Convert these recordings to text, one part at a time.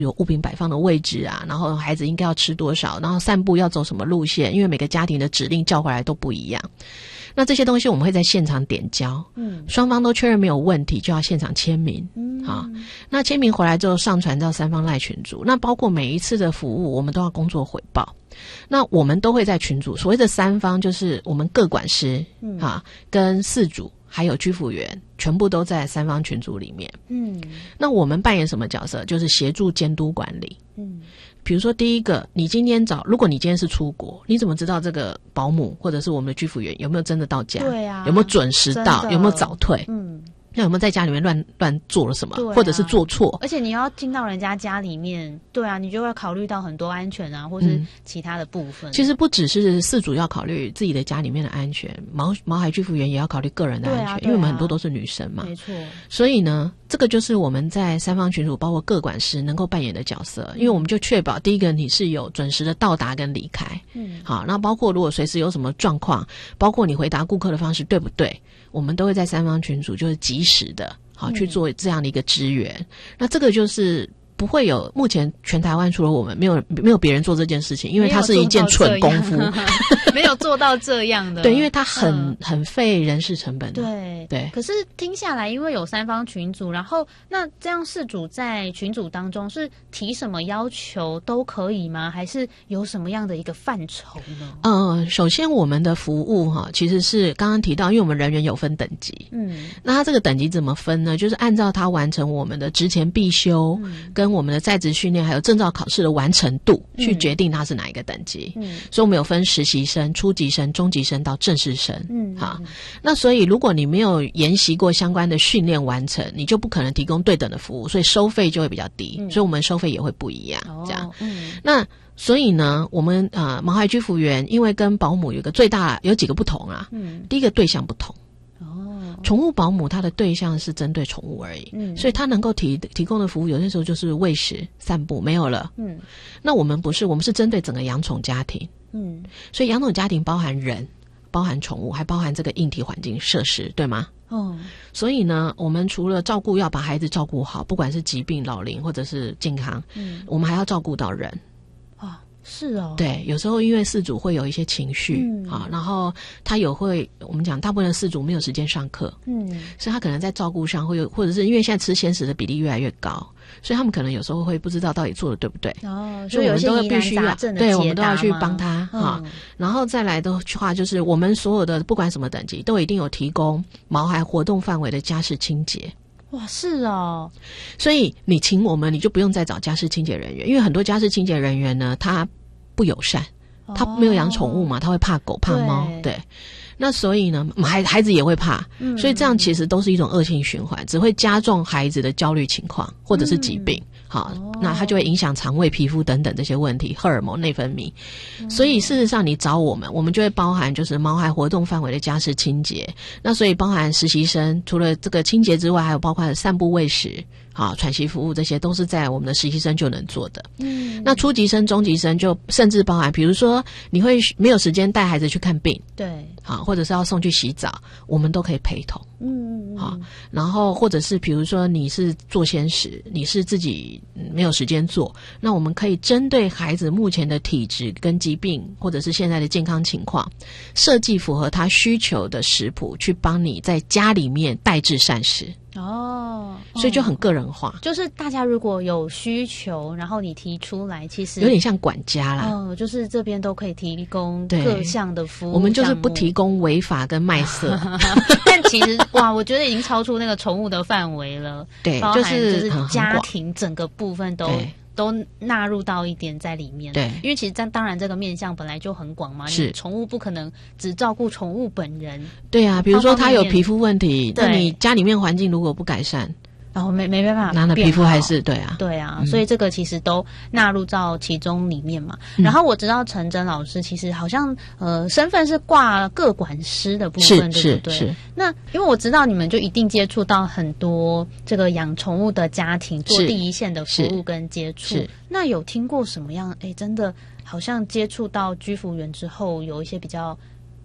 有物品摆放的位置啊，然后孩子应该要吃多少，然后散步要走什么路线，因为每个家庭的指令叫回来都不一样。那这些东西我们会在现场点交，双方都确认没有问题，就要现场签名，好，那签名回来之后上传到三方赖群组，那包括每一次的服务我们都要工作回报，那我们都会在群组，所谓的三方就是我们各管师跟饲主还有居服员全部都在三方群组里面。那我们扮演什么角色？就是协助监督管理。比如说第一个，你今天如果你今天是出国，你怎么知道这个保姆或者是我们的居服员有没有真的到家？ 对啊， 有没有准时到？有没有早退？那有没有在家里面乱做了什么，或者是做错？ 而且你要进到人家家里面，对啊，你就会考虑到很多安全啊，或是其他的部分。 其实不只是饲主要考虑自己的家里面的安全，毛孩居服员也要考虑个人的安全，因为我们很多都是女生嘛。 没错。所以呢，这个就是我们在三方群组包括各管师能够扮演的角色，因为我们就确保第一个你是有准时的到达跟离开，好，那包括如果随时有什么状况，包括你回答顾客的方式对不对，我们都会在三方群组就是及时的好去做这样的一个支援。那这个就是不会有，目前全台湾除了我们没有别人做这件事情，因为它是一件蠢功夫， 没有做到这样的。 对，因为它很费人事成本的。 对。可是听下来，因为有三方群组，然后那这样饲主在群组当中是提什么要求都可以吗？还是有什么样的一个范畴呢？ 首先我们的服务其实是刚刚提到，因为我们人员有分等级，那它这个等级怎么分呢？就是按照他完成我们的职前必修，跟我们的在职训练还有证照考试的完成度去决定它是哪一个等级。所以我们有分实习生、初级生、中级生到正式生。好，那所以如果你没有研习过相关的训练完成，你就不可能提供对等的服务，所以收费就会比较低，所以我们收费也会不一样。这样，那所以呢，我们毛孩居服员因为跟保姆有几个不同啊。第一个对象不同。宠物保姆它的对象是针对宠物而已，所以它能够提供的服务有些时候就是喂食、散步，没有了。那我们不是，我们是针对整个养宠家庭。所以养宠家庭包含人，包含宠物，还包含这个硬体环境设施，对吗？所以呢，我们除了要把孩子照顾好，不管是疾病、老龄或者是健康，我们还要照顾到人。 是哦， 对，有时候因为饲主会有一些情绪然后他我们讲大部分的饲主没有时间上课，所以他可能在照顾上会有，或者是因为现在吃鲜食的比例越来越高，所以他们可能有时候会不知道到底做的对不对。 所以我们都必须要对，我们都要去帮他然后再来的话，就是我们所有的不管什么等级，都一定有提供毛孩活动范围的家事清洁。 哇，是哦， 所以你请我们，你就不用再找家事清洁人员，因为很多家事清洁人员呢，他不友善，他没有养宠物嘛，他会怕狗怕猫，对。那所以呢，孩子也会怕，所以这样其实都是一种恶性循环，只会加重孩子的焦虑情况或者是疾病。好，那它就会影响肠胃、皮肤等等这些问题，荷尔蒙、内分泌。所以事实上你找我们就会包含就是毛孩活动范围的家事清洁。那所以包含实习生，除了这个清洁之外，还有包括散步喂食、喘息服务，这些都是在我们的实习生就能做的。那初级生、中级生就甚至包含，比如说你会没有时间带孩子去看病， 对， 好，或者是要送去洗澡，我们都可以陪同。好，然后或者是比如说你是做鲜食，你是自己没有时间做，那我们可以针对孩子目前的体质跟疾病，或者是现在的健康情况，设计符合他需求的食谱，去帮你在家里面代制膳食。所以就很个人化， 就是大家如果有需求，然后你提出来，其实有点像管家啦。 就是这边都可以提供各项的服务。 我们就是不提供违法跟卖色， 但其实哇，我觉得已经超出那个宠物的范围了。 对， 就是家庭整个部分都纳入到一点在里面。 对， 因为其实当然这个面向本来就很广嘛，是宠物不可能只照顾宠物本人。 对啊，比如说他有皮肤问题，那你家里面环境如果不改善， 然后没办法， 那皮肤还是对啊， 所以这个其实都纳入到其中里面嘛。然后我知道陈真老师其实好像身份是挂个管师的部分，对不对？是。那因为我知道你们就一定接触到很多这个养宠物的家庭，做第一线的服务跟接触。那有听过什么样？真的好像接触到居服员之后，有一些比较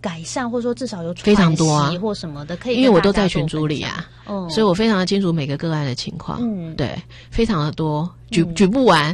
改善，或者说至少有非常多啊或什么的，可以因为我都在群组里啊，所以我非常的清楚每个个案的情况，对，非常的多，举不完。